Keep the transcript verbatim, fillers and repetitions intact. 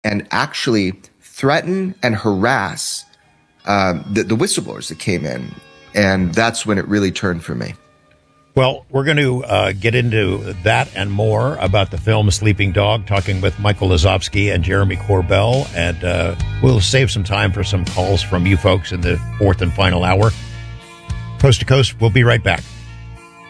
and actually threaten and harass um, the, the whistleblowers that came in. And that's when it really turned for me. Well, we're going to uh, get into that and more about the film Sleeping Dog, talking with Michael Lazovsky and Jeremy Corbell. And uh, we'll save some time for some calls from you folks in the fourth and final hour. Coast to Coast, we'll be right back.